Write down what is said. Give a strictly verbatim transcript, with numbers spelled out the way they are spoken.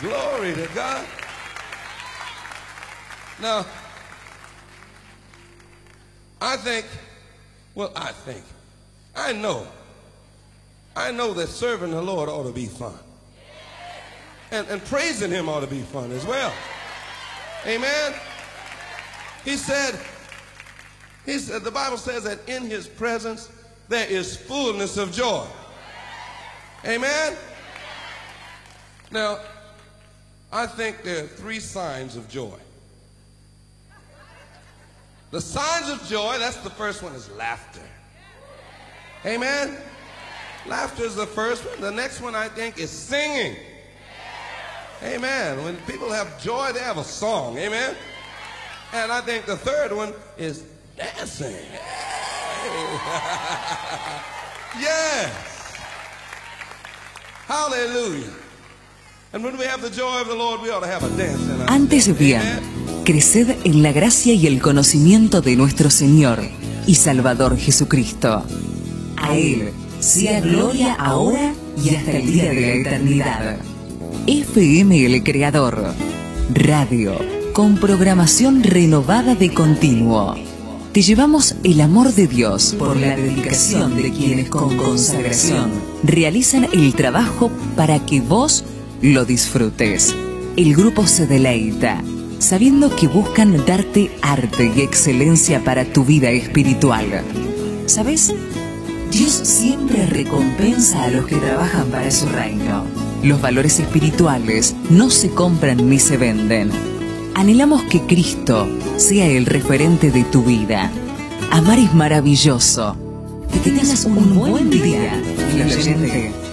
Glory to God. Now, I think, well, I think, I know, I know that serving the Lord ought to be fun. And, and praising Him ought to be fun as well. Amen. He said, he said, the Bible says that in His presence there is fullness of joy. Amen. Now, I think there are three signs of joy. The signs of joy, that's the first one, is laughter. Amen. Laughter is the first one. The next one, I think, is singing. Amen. When people have joy, they have a song. Amen. And I think the third one is dancing. Yes. Hallelujah. And when we have the joy of the Lord, we ought to have a dance in our Antes bien, creced en la gracia y el conocimiento de nuestro Señor y Salvador Jesucristo. A Él sea gloria ahora y hasta el día de la eternidad. F M El Creador, radio con programación renovada de continuo. Te llevamos el amor de Dios por la dedicación de quienes con consagración realizan el trabajo para que vos lo disfrutes. El grupo se deleita, sabiendo que buscan darte arte y excelencia para tu vida espiritual. ¿Sabes? Dios siempre recompensa a los que trabajan para su reino. Los valores espirituales no se compran ni se venden. Anhelamos que Cristo sea el referente de tu vida. Amar es maravilloso. Que tengas un buen día, fluyente.